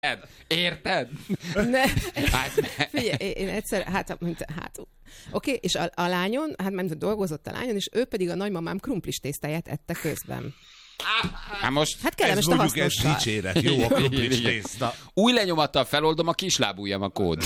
Érted? Figyelj, én egyszer, oké, és a lányon, dolgozott a lányon, és ő pedig a nagymamám krumplis tésztáját ette közben. Hát kellemes a hasznossal. Ez dicséret, jó a krumplis tészta. Új lenyomattal feloldom a kislábujjam a kód.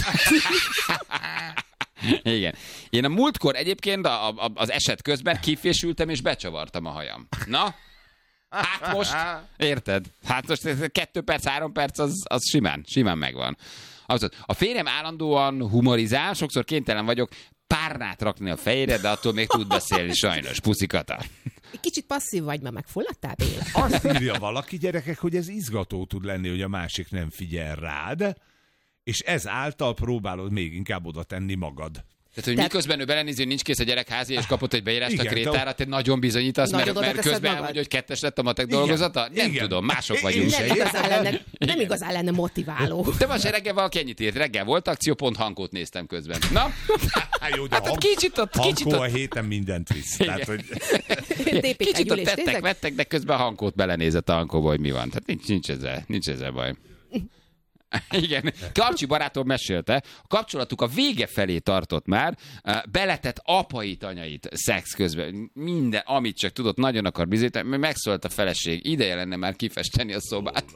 Igen. Én a múltkor egyébként az eset közben kifésültem és becsavartam a hajam. Na? Hát most, érted? Hát most 2 perc, 3 perc, az simán megvan. A férjem állandóan humorizál, sokszor kénytelen vagyok párnát rakni a fejére, de attól még tud beszélni sajnos. Puszikata. Kicsit passzív vagy, ma megfulladtál, Béla? Azt írja valaki, gyerekek, hogy ez izgató tud lenni, hogy a másik nem figyel rád, és ezáltal próbálod még inkább oda tenni magad. Tehát, hogy miközben ő belenézi, hogy nincs kész a gyerekházi, és kapott egy beírást a Krétára, te nagyon bizonyítasz, mert közben elmondja, hogy 2 lett a matek dolgozata? Nem tudom, mások vagyunk. Nem igazán lenne motiváló. Te most reggel valaki ennyit írt. Reggel volt akció, pont Hankót néztem közben. Na? Jó, de Hankó a héten mindent visz. Tehát, hogy... Kicsit ott tettek, de közben Hankót belenézett a Hankóba, hogy mi van. Tehát nincs ezzel baj. Igen, Karcsi barátom mesélte, a kapcsolatuk a vége felé tartott már, beletett apait, anyait szex közben, minden, amit csak tudott, nagyon akar bizonyítani, megszólt a feleség, ideje lenne már kifesteni a szobát.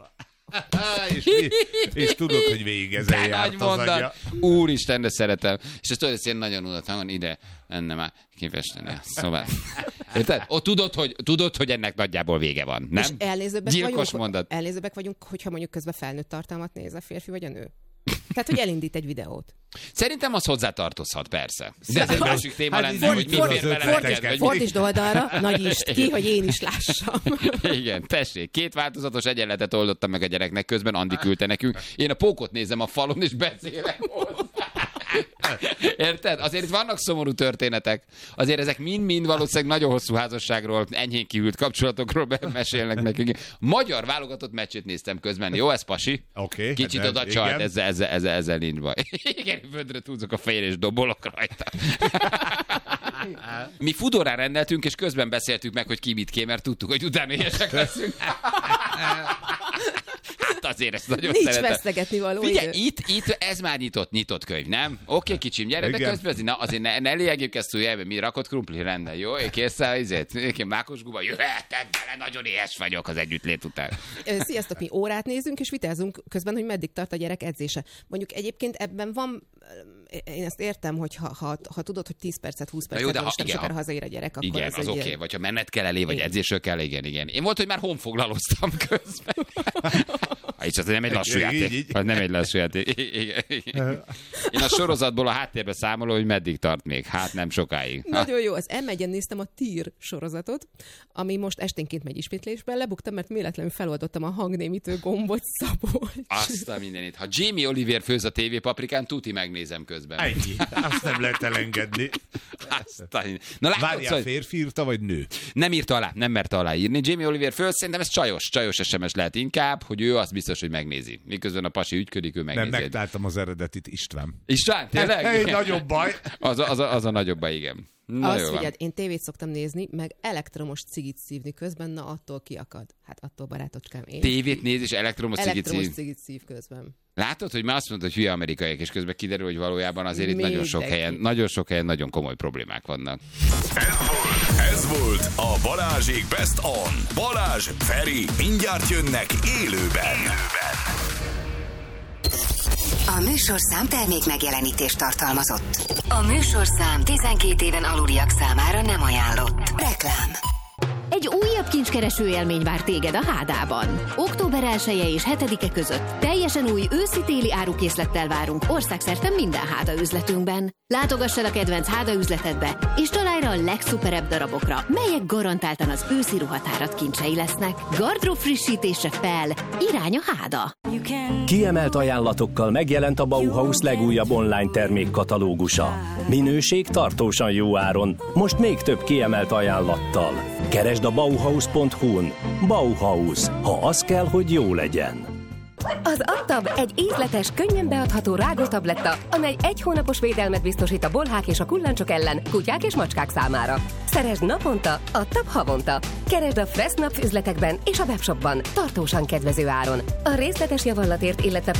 és tudod, hogy végig ezzel járt az agya. Úristen, de szeretem. És ezt tudod, hogy én nagyon unatlan, ide lenne már kifesteni a szobát. Érted? Tudod, hogy ennek nagyjából vége van, nem? És elnézőbbek vagyunk, hogyha mondjuk közben felnőtt tartalmat néz a férfi vagy a nő. Tehát, hogy elindít egy videót. Szerintem az hozzátartozhat, persze. De ez egy másik téma lenne, hogy mi fér bele. Fordítsd oldalra, nagyítsd ki, hogy én is lássam. Igen, tessék, 2 változatos egyenletet oldottam meg a gyereknek, közben Andi küldte nekünk. Én a pókot nézem a falon, és beszélek hozzá. Érted? Azért itt vannak szomorú történetek. Azért ezek mind valószínűleg nagyon hosszú házasságról, enyhén kihűlt kapcsolatokról mesélnek nekünk. Magyar válogatott meccsét néztem közben. Jó, ez pasi? Okay, kicsit oda csalt, ezzel nincs baj. Igen, földre túlzok a fejére, és dobolok rajta. Mi Fudorán rendeltünk, és közben beszéltük meg, hogy ki mit kér, mert tudtuk, hogy utána éhesek leszünk. Hát azért ezt nagyon nincs szeretem. Nincs vesztegetni való. Figyelj, itt ez már nyitott könyv, nem? Oké, kicsim, gyere, de közben azért ne léljük ezt újjelben, mi rakott krumpli rendel, jó? Készszel, én mákos guba, jöhetek bele, nagyon éhes vagyok az együttlét után. Sziasztok, mi órát nézünk, és vitázunk közben, hogy meddig tart a gyerek edzése. Mondjuk egyébként ebben van, én ezt értem, hogy ha tudod, hogy 10 percet, 20 percet, és nem sokára hazaér a gyerek, akkor igen, az oké. Vagy ha menned kell elé, vagy edzésről kell, igen. Én volt, hogy már honfoglaloztam közben. És az nem egy lassú játék. Nem egy lassú játék. Én a sorozatból a háttérbe számolom, hogy meddig tart még. Hát nem sokáig. Nagyon jó. Az M1-en néztem a TIR sorozatot, ami most esténként megy ismétlésben. Lebuktam, mert véletlenül feloldottam a hangnémítő gombot, Szabolcs. Azt a mindenit. Ha Jamie Oliver főz a TV Paprikán, tuti megnézem közben. Ennyi. Azt nem lehet elengedni. Várjál, férfi írta, vagy nő? Nem írta alá, nem merte aláírni. Jamie Oliver főz, szerintem ez csajos SMS lehet inkább, hogy ő azt biztos, hogy megnézi. Miközben a pasi ügyködik, ő megnézi. Nem, megtaláltam az eredetit, István. István? Tényleg? Egy nagyobb baj. Az a nagyobb baj, igen. Azt figyeld, én tévét szoktam nézni, meg elektromos cigit szívni közben, na attól kiakad. Hát attól, barátocskám, én. Tévét néz és elektromos cigit szív közben. Látod, hogy már azt mondod, hogy hülye amerikaiak, és közben kiderül, hogy valójában azért itt nagyon sok helyen nagyon komoly problémák vannak. Ez volt a Balázsék Best On. Balázs, Feri, mindjárt jönnek élőben. A műsorszám termék megjelenítést tartalmazott. A műsorszám 12 éven aluliak számára nem ajánlott. Reklám. Egy újabb kincskereső élmény vár téged a Hádában. Október 1-e és 7-e között teljesen új őszi-téli árukészlettel várunk országszerte minden Háda üzletünkben. Látogass el a kedvenc Háda üzletedbe, és találj rá a legszuperebb darabokra, melyek garantáltan az őszi ruhatárat kincsei lesznek. Gardrób frissítésre fel, irány a Háda. Kiemelt ajánlatokkal megjelent a Bauhaus legújabb online termékkatalógusa. Minőség tartósan jó áron, most még több kiemelt ajánlattal. Keresd a Bauhaus.hu-n. Bauhaus, ha az kell, hogy jó legyen. Az Adtab egy ízletes, könnyen beadható rágótabletta, amely 1 hónapos védelmet biztosít a bolhák és a kullancsok ellen, kutyák és macskák számára. Szeresd naponta, Adtab havonta. Keresd a Fressnapf üzletekben és a webshopban, tartósan kedvező áron. A részletes javallatért, illetve